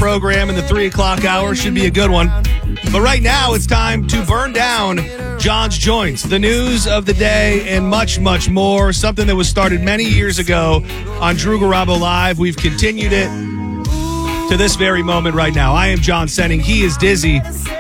program in the 3 o'clock hour. Should be a good one. But right now, it's time to burn down John's Joints, the news of the day, and much, much more. Something that was started many years ago on Drew Garabo Live. We've continued it to this very moment right now. I am John Senning. He is Dizzy.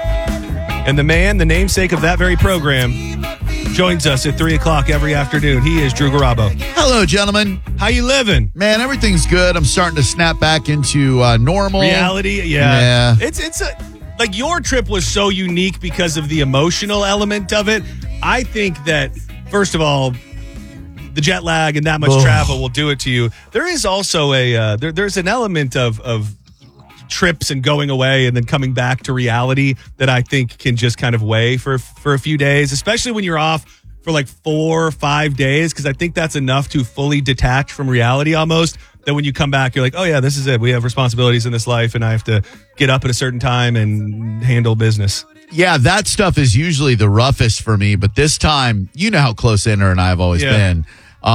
And the man, the namesake of that very program, joins us at 3 o'clock every afternoon. He is Drew Garabo. Hello, gentlemen. How you living? Man, everything's good. I'm starting to snap back into normal. Reality? Yeah. It's like your trip was so unique because of the emotional element of it. I think that, first of all, the jet lag and that much travel will do it to you. There is also there's an element of trips and going away and then coming back to reality that I think can just kind of weigh for a few days, especially when you're off for like 4 or 5 days, because I think that's enough to fully detach from reality almost, that when you come back, you're like, oh yeah, this is it. We have responsibilities in this life and I have to get up at a certain time and handle business. Yeah, that stuff is usually the roughest for me, but this time, you know how close Inner and I have always been.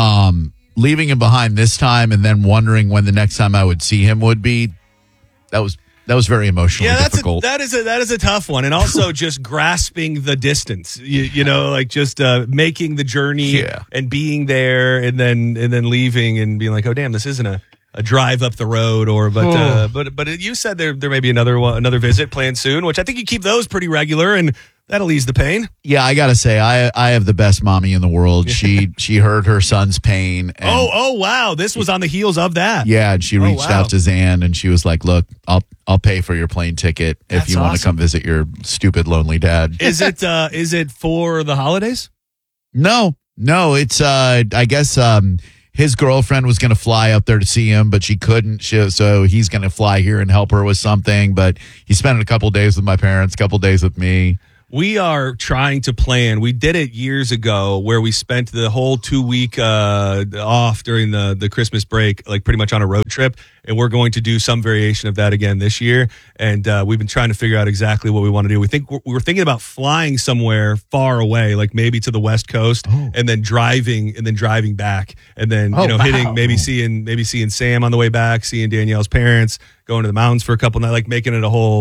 Leaving him behind this time and then wondering when the next time I would see him would be, that was very emotionally difficult. That is a tough one, and also just grasping the distance. You know, like just making the journey and being there, and then leaving and being like, oh damn, this isn't a drive up the road, but you said there may be another visit planned soon, which I think you keep those pretty regular, and that'll ease the pain. Yeah, I gotta say, I have the best mommy in the world. She heard her son's pain. And oh wow, this was on the heels of that. Yeah, and she reached out to Zan and she was like, "Look, I'll pay for your plane ticket if you want to come visit your stupid lonely dad." Is it for the holidays? No, it's I guess his girlfriend was going to fly up there to see him, but she couldn't. So he's going to fly here and help her with something. But he spent a couple days with my parents, a couple days with me. We are trying to plan. We did it years ago where we spent the whole 2-week off during the Christmas break, like pretty much on a road trip. And we're going to do some variation of that again this year. And we've been trying to figure out exactly what we want to do. We were thinking about flying somewhere far away, like maybe to the West Coast, and then driving back, and then hitting maybe seeing Sam on the way back, seeing Danielle's parents, going to the mountains for a couple nights, like making it a whole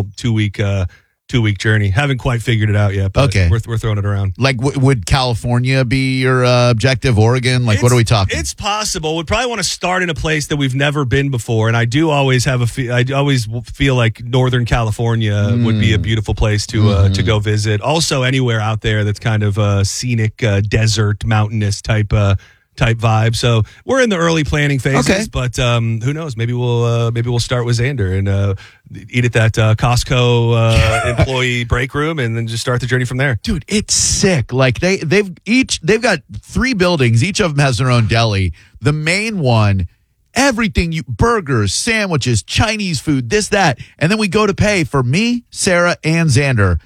2-week journey. Haven't quite figured it out yet, but we're throwing it around. Like, would California be your objective? Oregon? Like, what are we talking? It's possible. We'd probably want to start in a place that we've never been before, and I do always I always feel like Northern California would be a beautiful place to go visit. Also, anywhere out there that's kind of a scenic, desert, mountainous type vibe. So we're in the early planning phases, but who knows? Maybe we'll start with Xander and eat at that Costco employee break room, and then just start the journey from there. Dude, it's sick. Like they've got 3 buildings. Each of them has their own deli. The main one, everything, burgers, sandwiches, Chinese food, this, that, and then we go to pay for me, Sarah, and Xander.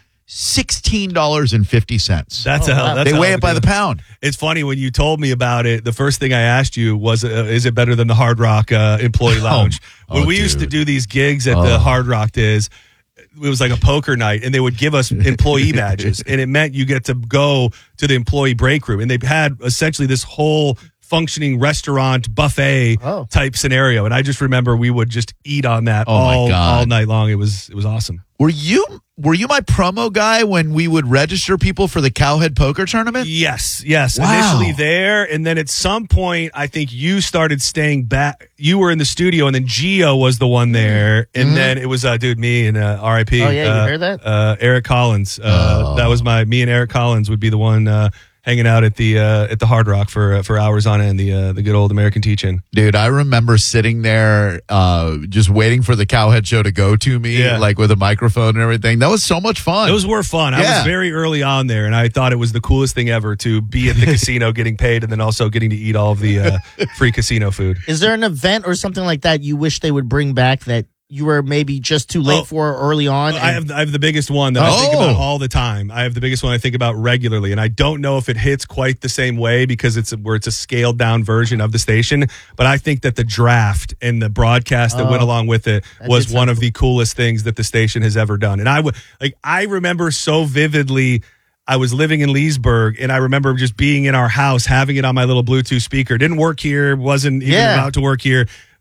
$16.50. That's they weigh it by the pound. It's funny, when you told me about it, the first thing I asked you was, is it better than the Hard Rock employee lounge? When we used to do these gigs at the Hard Rock days, it was like a poker night, and they would give us employee badges, and it meant you get to go to the employee break room, and they had essentially this whole functioning restaurant buffet type scenario. And I just remember we would just eat on that all night long. It was awesome. Were you my promo guy when we would register people for the Cowhead Poker Tournament? Yes. Wow. Initially there, and then at some point, I think you started staying back. You were in the studio, and then Gio was the one there, and then it was me and R.I.P. Oh yeah, you heard that? Eric Collins. That was me and Eric Collins would be the one hanging out at the Hard Rock for hours on end, the good old American Teach-In. Dude, I remember sitting there just waiting for the Cowhead show to go to me, like with a microphone and everything. That was so much fun. Those were fun. I was very early on there, and I thought it was the coolest thing ever to be at the casino getting paid and then also getting to eat all of the free casino food. Is there an event or something like that you wish they would bring back that you were maybe just too late for early on? I have the biggest one that I think about all the time. I have the biggest one I think about regularly, and I don't know if it hits quite the same way because it's a scaled down version of the station. But I think that the draft and the broadcast that went along with it was one of the coolest things that the station has ever done. And I remember so vividly. I was living in Leesburg, and I remember just being in our house, having it on my little Bluetooth speaker. Didn't work here, wasn't even about to work here.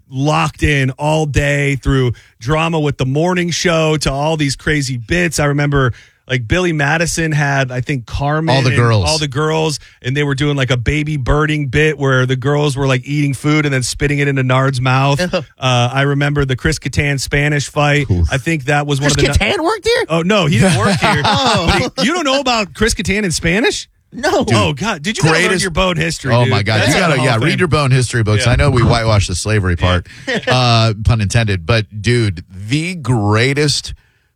locked in all day through drama with the morning show to all these crazy bits. I remember like Billy Madison had, I think, Carmen. All the girls. And they were doing like a baby birding bit where the girls were like eating food and then spitting it into Nard's mouth. I remember the Chris Kattan Spanish fight. Oof. I think that was one Chris of the... Kattan worked here? Oh, no, he didn't work here. But you don't know about Chris Kattan in Spanish? No. Oh, God. Did you learn your Bone history, Oh, dude? my God. That's You gotta, read your Bone history books. Yeah. I know we whitewashed the slavery part, pun intended. But, dude, the greatest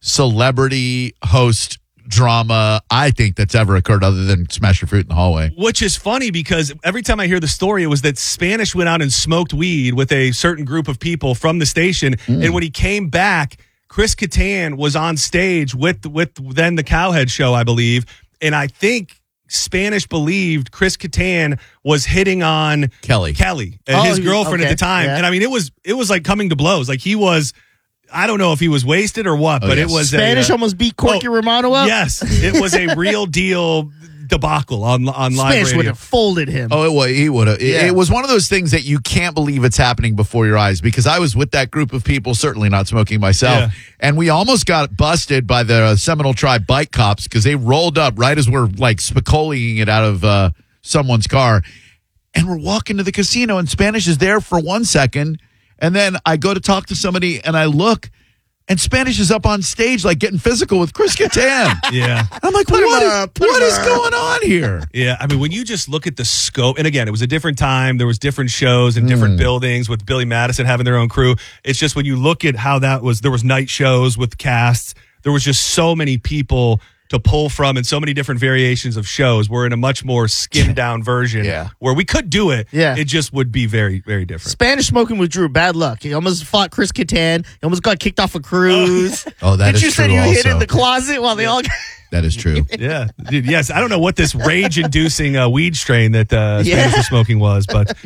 celebrity host drama I think that's ever occurred other than Smash Your Fruit in the Hallway. Which is funny because every time I hear the story, it was that Spanish went out and smoked weed with a certain group of people from the station. And when he came back, Chris Kattan was on stage with then the Cowhead show, I believe. And I think Spanish believed Chris Kattan was hitting on Kelly, his girlfriend at the time. Yeah. And I mean, it was like coming to blows. Like he was, I don't know if he was wasted or what, but yes. it was Spanish almost beat Corky Romano up. Yes, it was a real deal debacle on live Spanish radio. would have folded him. Oh, he would have. Yeah. It was one of those things that you can't believe it's happening before your eyes, because I was with that group of people, certainly not smoking myself, and we almost got busted by the Seminole Tribe bike cops because they rolled up right as we're like Spicoliing it out of someone's car, and we're walking to the casino, and Spanish is there for 1 second, and then I go to talk to somebody, and I look, and Spanish is up on stage, like getting physical with Chris Kattan. Yeah. I'm like, what is going on here? Yeah. I mean, when you just look at the scope, and again, it was a different time. There was different shows and different buildings with Billy Madison having their own crew. It's just when you look at how that was, there was night shows with casts. There was just so many people to pull from and so many different variations of shows. We're in a much more skimmed down version where we could do it. Yeah. It just would be very, very different. Spanish smoking with Drew, bad luck. He almost fought Chris Kattan. He almost got kicked off a cruise. Oh, that is you true said you also. hid in the closet while they all got... That is true. Yeah. Dude, yes. I don't know what this rage-inducing weed strain that Spanish was smoking was, but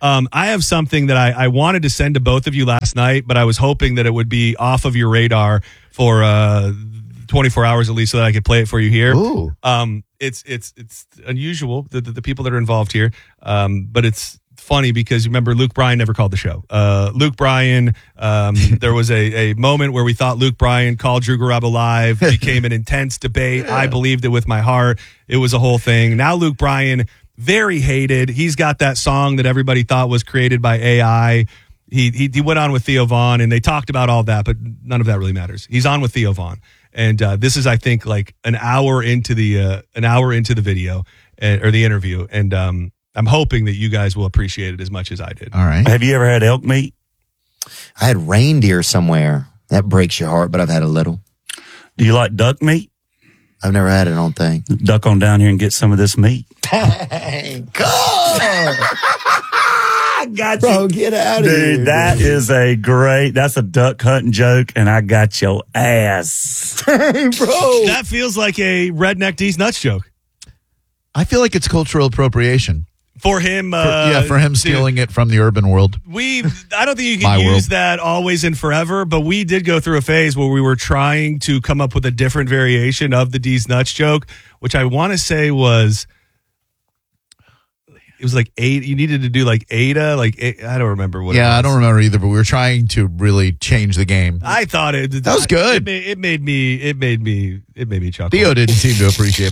I have something that I wanted to send to both of you last night, but I was hoping that it would be off of your radar for 24 hours at least so that I could play it for you here. Ooh. It's unusual, the people that are involved here, but it's funny because remember Luke Bryan never called the show. Luke Bryan, there was a moment where we thought Luke Bryan called Drew Garabo live, became an intense debate. I believed it with my heart. It was a whole thing. Now Luke Bryan, very hated. He's got that song that everybody thought was created by AI. He went on with Theo Vaughn and they talked about all that, but none of that really matters. He's on with Theo Vaughn. And this is, I think, like an hour into the video or the interview, and I'm hoping that you guys will appreciate it as much as I did. All right. Have you ever had elk meat? I had reindeer somewhere. That breaks your heart, but I've had a little. Do you like duck meat? I've never had it, I don't think. Duck on down here and get some of this meat. Hey, go! I got you. Bro, get out of here. Dude, that's a duck hunting joke, and I got your ass. Hey, bro. That feels like a redneck D's nuts joke. I feel like it's cultural appropriation. For him, for him stealing it from the urban world. I don't think you can use that always and forever, but we did go through a phase where we were trying to come up with a different variation of the D's nuts joke, which I want to say was, it was like eight. You needed to do like Ada, I don't remember what. Yeah, I don't remember either, but we were trying to really change the game. I thought that was good. It made me chuckle. Theo didn't seem to appreciate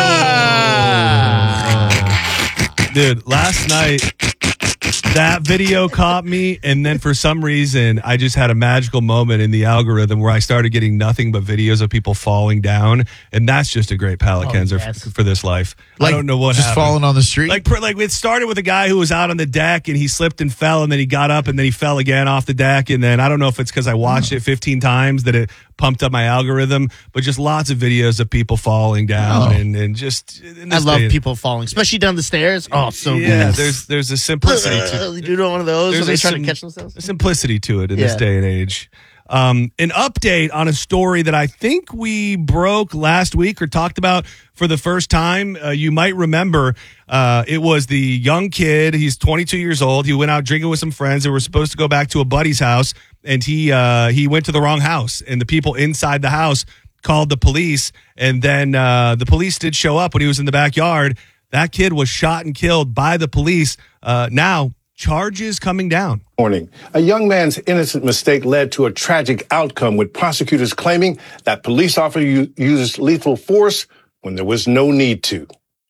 it. Dude, last night that video caught me, and then for some reason I just had a magical moment in the algorithm where I started getting nothing but videos of people falling down, and that's just a great palate cleanser for this life. I don't know what just happened. Falling on the street. Like it started with a guy who was out on the deck and he slipped and fell, and then he got up and then he fell again off the deck, and then I don't know if it's because I watched it 15 times that it pumped up my algorithm, but just lots of videos of people falling down and just. I love people falling, especially down the stairs. Oh, so good. Yeah, there's a simplicity to You do one of those when they try to catch a themselves? simplicity to it in this day and age. An update on a story that I think we broke last week or talked about for the first time. You might remember it was the young kid. He's 22 years old. He went out drinking with some friends. They were supposed to go back to a buddy's house, and he went to the wrong house, and the people inside the house called the police, and then the police did show up when he was in the backyard. That kid was shot and killed by the police. Now charges coming down. Morning. A young man's innocent mistake led to a tragic outcome, with prosecutors claiming that police officer used lethal force when there was no need to.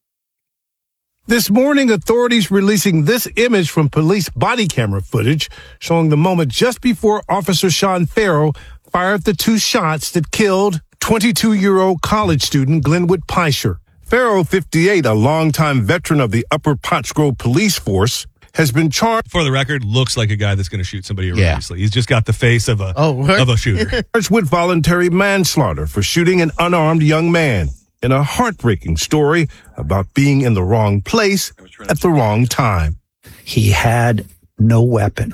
This morning, authorities releasing this image from police body camera footage showing the moment just before Officer Sean Farrell fired the 2 shots that killed 22-year-old college student Glenwood Peischer. Farrell, 58, a longtime veteran of the Upper Potts Grove Police Force, has been charged. For the record, looks like a guy that's going to shoot somebody erroneously. He's just got the face of a shooter. With voluntary manslaughter for shooting an unarmed young man in a heartbreaking story about being in the wrong place at the wrong time. He had no weapon.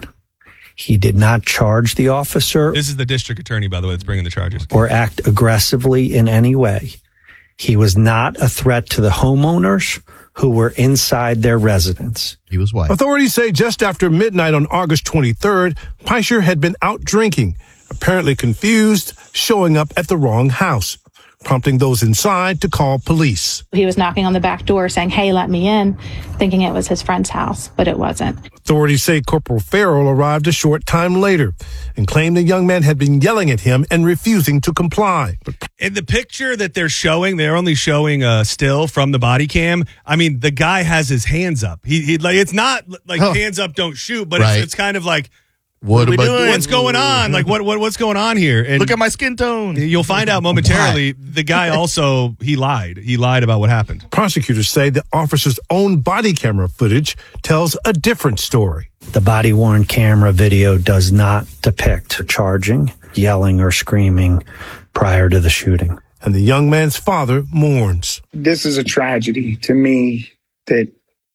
He did not charge the officer. This is the district attorney, by the way, that's bringing the charges. Or act aggressively in any way. He was not a threat to the homeowners who were inside their residence. He was white. Authorities say just after midnight on August 23rd, Peischer had been out drinking, apparently confused, showing up at the wrong house, prompting those inside to call police. He was knocking on the back door saying, "Hey, let me in," thinking it was his friend's house, but it wasn't. Authorities say Corporal Farrell arrived a short time later and claimed the young man had been yelling at him and refusing to comply. In the picture that they're showing, they're only showing still from the body cam. I mean, the guy has his hands up. He like, it's not like hands up, don't shoot, but it's kind of like, what am I doing? What's going on? Like, what's going on here? And look at my skin tone. You'll find out momentarily. The guy also, he lied. He lied about what happened. Prosecutors say the officer's own body camera footage tells a different story. The body-worn camera video does not depict charging, yelling, or screaming prior to the shooting. And the young man's father mourns. This is a tragedy to me that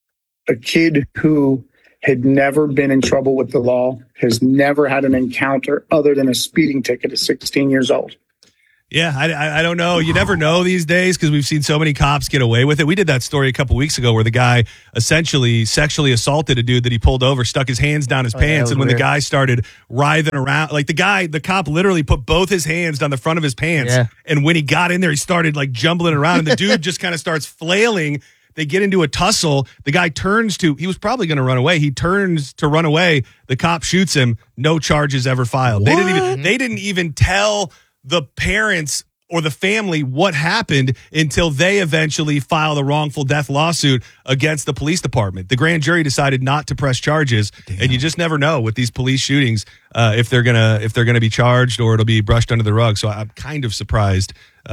a kid who had never been in trouble with the law, has never had an encounter other than a speeding ticket at 16 years old. Yeah, I don't know. You never know these days because we've seen so many cops get away with it. We did that story a couple weeks ago where the guy essentially sexually assaulted a dude that he pulled over, stuck his hands down his pants, and when the guy started writhing around, like the cop literally put both his hands down the front of his pants, and when he got in there, he started like jumbling around, and the dude just kind of starts flailing. They get into a tussle. The guy he was probably going to run away. He turns to run away. The cop shoots him. No charges ever filed. They didn't even tell the parents or the family what happened until they eventually filed a wrongful death lawsuit against the police department. The grand jury decided not to press charges. Damn. And you just never know with these police shootings if they're gonna be charged or it'll be brushed under the rug. So I'm kind of surprised,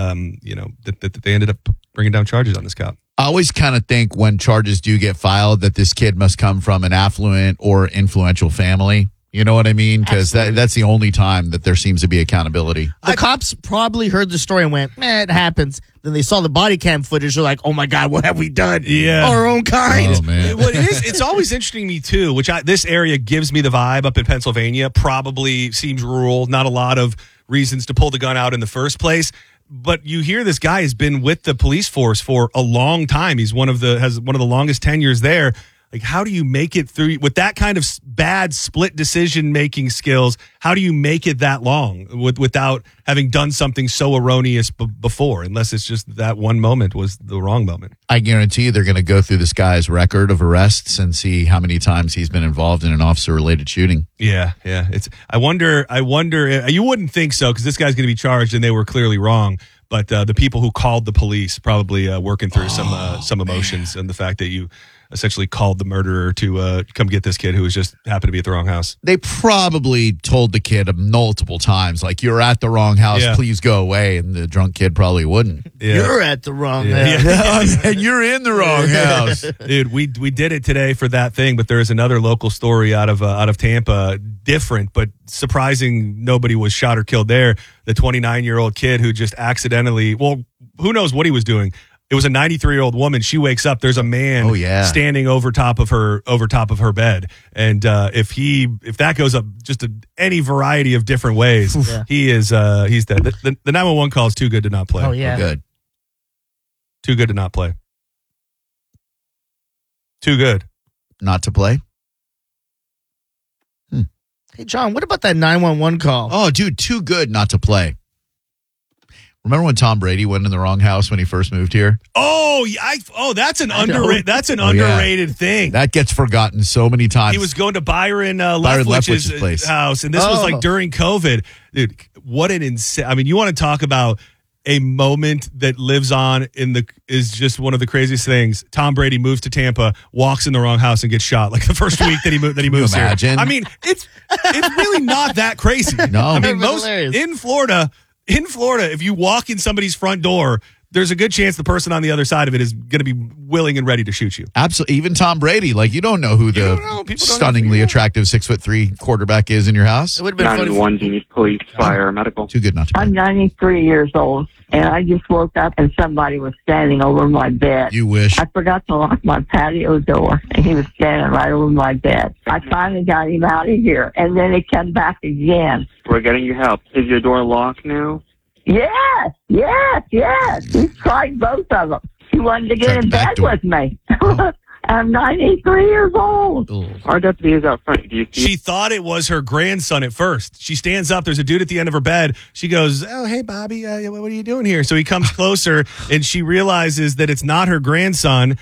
that they ended up bringing down charges on this cop. I always kind of think when charges do get filed that this kid must come from an affluent or influential family. You know what I mean? Because that's the only time that there seems to be accountability. The cops probably heard the story and went, "Man, it happens." Then they saw the body cam footage. They're like, "Oh my God, what have we done? Yeah, our own kind." Oh man, it's always interesting to me too. This area gives me the vibe up in Pennsylvania. Probably seems rural. Not a lot of reasons to pull the gun out in the first place. But you hear this guy has been with the police force for a long time. He's has one of the longest tenures there. Like, how do you make it through with that kind of bad split decision-making skills? How do you make it that long without having done something so erroneous before, unless it's just that one moment was the wrong moment? I guarantee they're going to go through this guy's record of arrests and see how many times he's been involved in an officer-related shooting. Yeah. I wonder, you wouldn't think so because this guy's going to be charged and they were clearly wrong. But the people who called the police probably working through some emotions and the fact that you essentially called the murderer to come get this kid who was just happened to be at the wrong house. They probably told the kid multiple times, like, "You're at the wrong house, please go away." And the drunk kid probably wouldn't. Yeah. You're at the wrong house. And you're in the wrong house. Dude, we did it today for that thing, but there is another local story out of Tampa, different, but surprising nobody was shot or killed there. The 29-year-old kid who just accidentally, who knows what he was doing. It was a 93-year-old woman. She wakes up. There's a man standing over top of her bed, and if that goes up just any variety of different ways, he's dead. The 911 call is too good to not play. Oh yeah, good. Too good to not play. Too good not to play. Hey John, what about that 911 call? Oh, dude, too good not to play. Remember when Tom Brady went in the wrong house when he first moved here? Oh, that's an underrated thing. That gets forgotten so many times. He was going to Byron Leftwich's place. house, and this was like during COVID. Dude, what an insane! I mean, you want to talk about a moment that lives on is just one of the craziest things. Tom Brady moves to Tampa, walks in the wrong house, and gets shot like the first week that he moves here. Imagine? I mean, it's really not that crazy. No, I mean, in Florida, if you walk in somebody's front door, there's a good chance the person on the other side of it is going to be willing and ready to shoot you. Absolutely. Even Tom Brady, like you don't know who the stunningly attractive 6'3" quarterback is in your house. It would have been 911, do you need police, fire, medical? Too good not to. I'm 93 years old, and I just woke up and somebody was standing over my bed. You wish. I forgot to lock my patio door, and he was standing right over my bed. I finally got him out of here, and then he came back again. We're getting you help. Is your door locked now? Yes. He tried both of them. He wanted to get in bed with me. I'm 93 years old. Our deputy is out front. Do you see? She thought it was her grandson at first. She stands up. There's a dude at the end of her bed. She goes, "Oh, hey, Bobby, what are you doing here?" So he comes closer, and she realizes that it's not her grandson,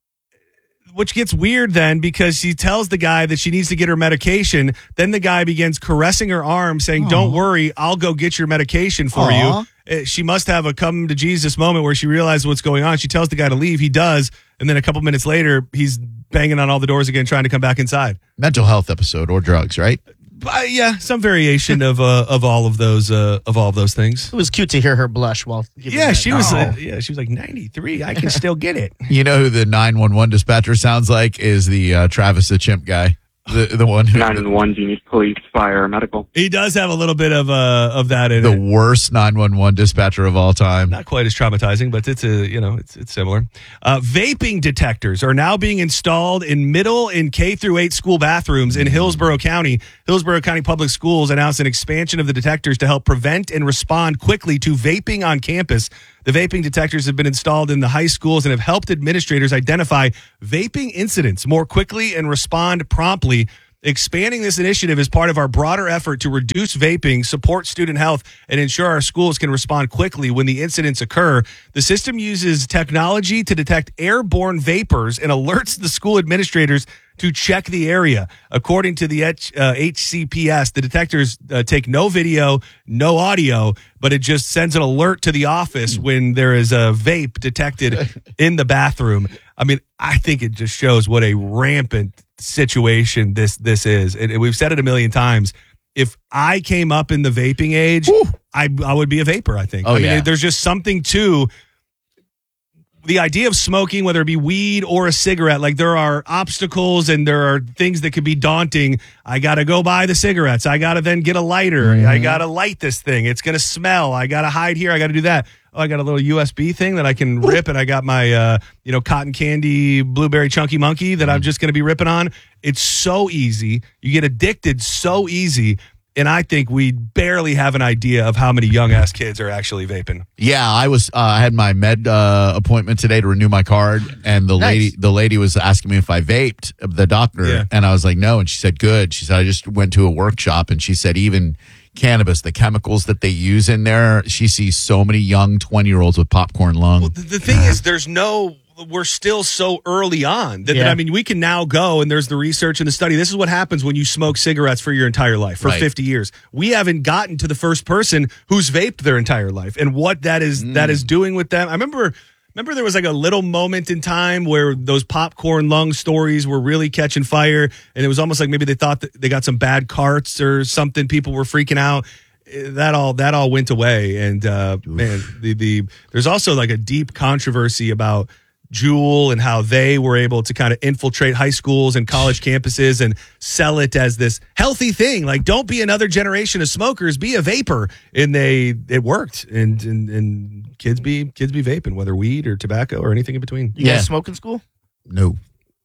which gets weird then because she tells the guy that she needs to get her medication. Then the guy begins caressing her arm, saying, "Don't worry, I'll go get your medication for you." She must have a come to Jesus moment where she realizes what's going on. She tells the guy to leave. He does. And then a couple minutes later, he's banging on all the doors again, trying to come back inside. Mental health episode or drugs, right? Yeah, some variation of all of those things. It was cute to hear her blush while. She was like 93. I can still get it. You know who the 911 dispatcher sounds like is the Travis the Chimp guy. The one who 911, do you need police, fire, medical? He does have a little bit of that in the it. worst 911 dispatcher of all time. Not quite as traumatizing, but it's similar. Vaping detectors are now being installed in middle and K through 8 school bathrooms in Hillsborough County. Hillsborough County Public Schools announced an expansion of the detectors to help prevent and respond quickly to vaping on campus. The vaping detectors have been installed in the high schools and have helped administrators identify vaping incidents more quickly and respond promptly. Expanding this initiative is part of our broader effort to reduce vaping, support student health, and ensure our schools can respond quickly when the incidents occur. The system uses technology to detect airborne vapors and alerts the school administrators to check the area. According to the HCPS, the detectors take no video, no audio, but it just sends an alert to the office when there is a vape detected in the bathroom. I mean, I think it just shows what a rampant situation this is. And we've said it a million times. If I came up in the vaping age, I would be a vapor, I think. There's just something to the idea of smoking, whether it be weed or a cigarette. Like, there are obstacles and there are things that could be daunting. I got to go buy the cigarettes. I got to then get a lighter. I got to light this thing. It's going to smell. I got to hide here. I got to do that. Oh, I got a little USB thing that I can rip, and I got my, cotton candy blueberry chunky monkey that I'm just going to be ripping on. It's so easy. You get addicted so easy. And I think we barely have an idea of how many young ass kids are actually vaping. Yeah, I had my med appointment today to renew my card, and the lady was asking me if I vaped, the doctor, and I was like, no, and she said, good. She said, I just went to a workshop, and she said, even cannabis, the chemicals that they use in there, she sees so many young 20-year-olds with popcorn lung. Well, the thing is, we're still so early on that we can now go, and there's the research and the study. This is what happens when you smoke cigarettes for your entire life, for 50 years. We haven't gotten to the first person who's vaped their entire life and what that is doing with them. I remember there was like a little moment in time where those popcorn lung stories were really catching fire, and it was almost like maybe they thought that they got some bad carts or something. People were freaking out. That all went away, and there's also like a deep controversy about Juul and how they were able to kind of infiltrate high schools and college campuses and sell it as this healthy thing. Like, don't be another generation of smokers, be a vapor. And it worked. And kids be vaping, whether weed or tobacco or anything in between. You guys smoke in school? No,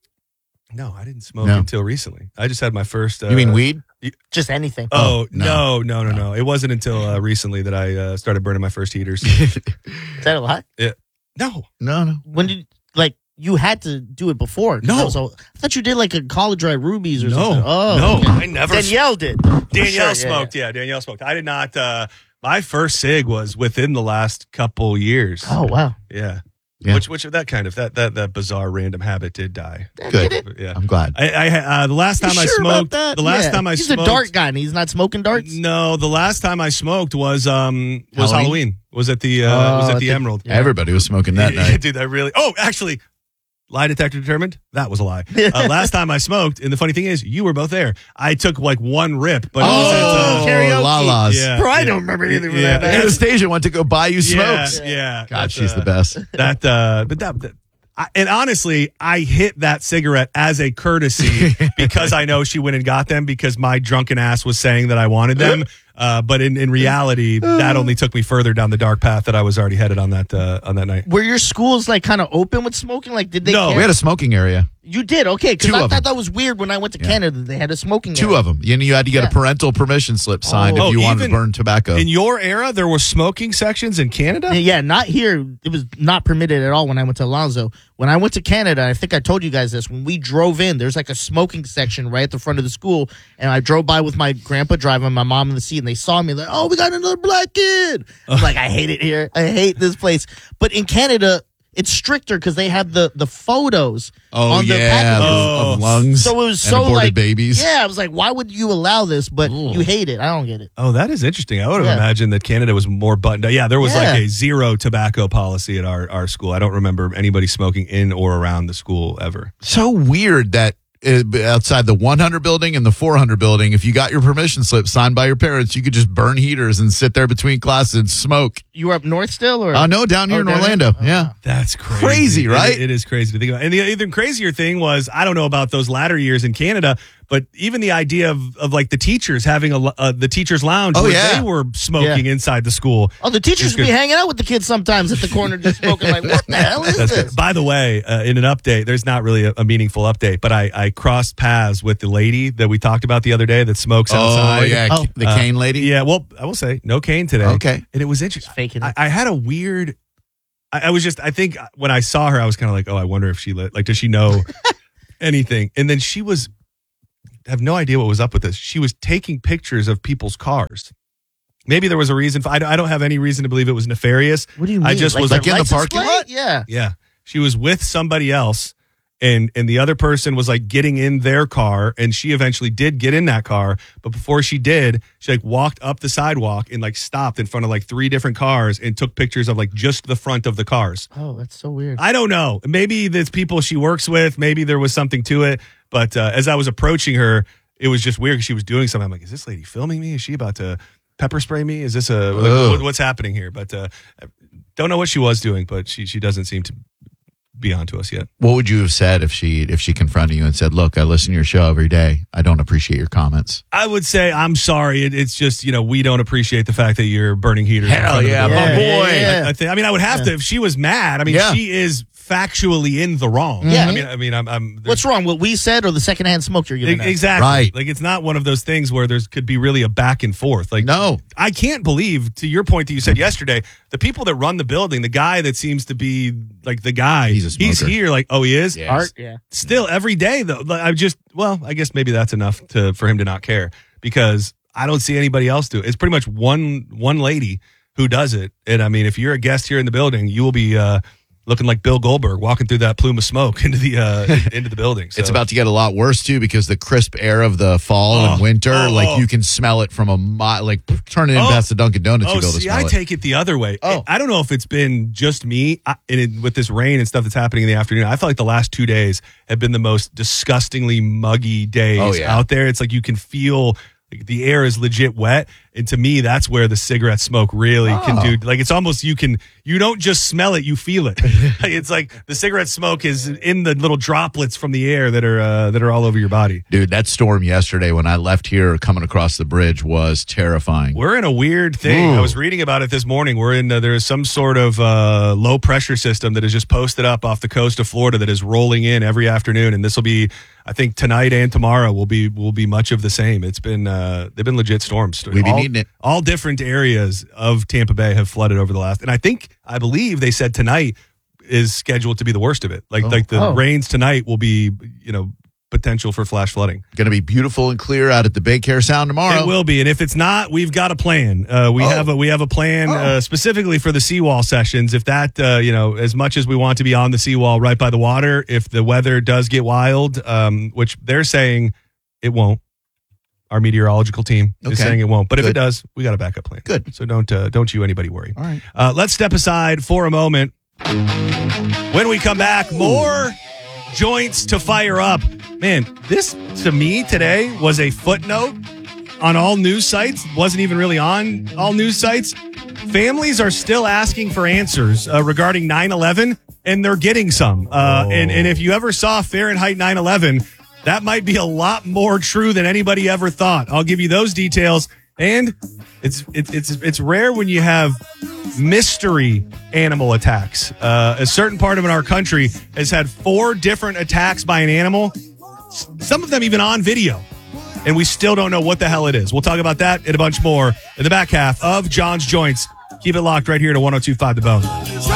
I didn't smoke until recently. I just had my first. You mean weed? Just anything? Oh, no. It wasn't until recently that I started burning my first heaters. Is that a lot? Yeah. No. When did you had to do it before? No. I thought you did like a college dry rubies or something. No, I never. Danielle did. Danielle smoked. Yeah, Danielle smoked. I did not. My first cig was within the last couple years. Oh, wow. Yeah. Yeah. Which that bizarre random habit did die. Good. Yeah. I'm glad. The last time I smoked. He's a dart guy and he's not smoking darts? No, the last time I smoked was Halloween. Was at the Emerald. Yeah. Everybody was smoking that night. Dude, that really. Oh, actually, lie detector determined that was a lie. Last time I smoked, and the funny thing is, you were both there. I took like one rip, but it was at karaoke. Lala's. Yeah, Bro, I don't remember anything from that. Anastasia went to go buy you smokes. Yeah. God, she's the best. And honestly, I hit that cigarette as a courtesy because I know she went and got them because my drunken ass was saying that I wanted them. But in reality, that only took me further down the dark path that I was already headed on that night. Were your schools like kind of open with smoking? Like, did they? No, care? we had a smoking area. You did? Okay, because Two I of thought them. that was weird when I went to Canada. They had a smoking Two area. of them. You had to get a parental permission slip signed if you wanted to burn tobacco. In your era, there were smoking sections in Canada? Yeah, not here. It was not permitted at all when I went to Alonzo. When I went to Canada, I think I told you guys this, when we drove in, there's like a smoking section right at the front of the school, and I drove by with my grandpa driving, my mom in the seat, and they saw me like, oh, we got another black kid. I'm like, I hate it here. I hate this place. But in Canada, it's stricter because they have the photos on the packages of lungs. So it was and so aborted like babies. Yeah, I was like, why would you allow this? But you hate it. I don't get it. Oh, that is interesting. I would have imagined that Canada was more buttoned up. Yeah, there was like a zero tobacco policy at our school. I don't remember anybody smoking in or around the school ever. So weird that outside the 100 building and the 400 building, if you got your permission slip signed by your parents, you could just burn heaters and sit there between classes and smoke. You were up north still? Or No, down here in Orlando. Yeah. That's crazy. Crazy, right? It is crazy to think about. And the even crazier thing was, I don't know about those latter years in Canada, but even the idea of like the teachers having the teachers lounge where they were smoking inside the school. Oh, the teachers would be hanging out with the kids sometimes at the corner just smoking like, what the hell is this? By the way, in an update, there's not really a meaningful update, but I crossed paths with the lady that we talked about the other day that smokes outside. The cane lady? Yeah, well, I will say, no cane today. Okay. And it was interesting. Faking it. I had a weird... I think when I saw her, I was kind of like, oh, I wonder if she does she know anything? And then she was... I have no idea what was up with this. She was taking pictures of people's cars. Maybe there was a reason. I don't have any reason to believe it was nefarious. What do you mean? I just was like in the parking lot? Yeah. Yeah. She was with somebody else, and the other person was like getting in their car, and she eventually did get in that car. But before she did, she like walked up the sidewalk and like stopped in front of like 3 different cars and took pictures of like just the front of the cars. Oh, that's so weird. I don't know. Maybe there's people she works with. Maybe there was something to it. But as I was approaching her, it was just weird because she was doing something. I'm like, is this lady filming me? Is she about to pepper spray me? Is this what's happening here? But don't know what she was doing, but she doesn't seem to be onto us yet. What would you have said if she confronted you and said, look, I listen to your show every day. I don't appreciate your comments. I would say, I'm sorry. It's just, we don't appreciate the fact that you're burning heaters. Hell yeah, my boy. Yeah. I would have to, if she was mad, she is factually in the wrong. Yeah. I'm What's wrong? What we said or the secondhand smoke you're giving us? Exactly. Right. Like, it's not one of those things where could be really a back and forth. Like, no. I can't believe, to your point that you said yesterday, the people that run the building, the guy that seems to be like the guy, he's here. Like, oh, he is? Yes. Art, yeah. Still, every day, though, I guess maybe that's enough for him to not care, because I don't see anybody else do it. It's pretty much one lady who does it. And I mean, if you're a guest here in the building, you will be looking like Bill Goldberg walking through that plume of smoke into the building. So. It's about to get a lot worse too, because the crisp air of the fall and winter, you can smell it from a mile. Like turning in past the Dunkin' Donuts, you'll be able to smell I it. take it the other way. I don't know if it's been just me with this rain and stuff that's happening in the afternoon. I feel like the last 2 days have been the most disgustingly muggy days out there. It's like you can feel like the air is legit wet. And to me, that's where the cigarette smoke really can do. Like, it's almost, you don't just smell it, you feel it. It's like the cigarette smoke is in the little droplets from the air that are all over your body. Dude, that storm yesterday when I left here coming across the bridge was terrifying. We're in a weird thing. I was reading about it this morning. We're in, there's some sort of low pressure system that is just posted up off the coast of Florida that is rolling in every afternoon. And this will be, I think tonight and tomorrow will be much of the same. It's been, they've been legit storms. We've been needing it. All different areas of Tampa Bay have flooded over the last, and I believe they said tonight is scheduled to be the worst of it. Like the rains tonight will be, potential for flash flooding. Going to be beautiful and clear out at the Bay Care Sound tomorrow. It will be, and if it's not, we've got a plan. We have a plan specifically for the seawall sessions. If that, as much as we want to be on the seawall right by the water, if the weather does get wild, which they're saying it won't. Our meteorological team is saying it won't, but if it does, we got a backup plan. Good. So don't you anybody worry. All right. Let's step aside for a moment. When we come back, more joints to fire up. Man, this to me today was a footnote on all news sites. Wasn't even really on all news sites. Families are still asking for answers regarding 9/11, and they're getting some. And if you ever saw Fahrenheit 9/11, that might be a lot more true than anybody ever thought. I'll give you those details. And it's rare when you have mystery animal attacks. A certain part of our country has had 4 different attacks by an animal, some of them even on video, and we still don't know what the hell it is. We'll talk about that and a bunch more in the back half of John's Joints. Keep it locked right here to 102.5 The Bone.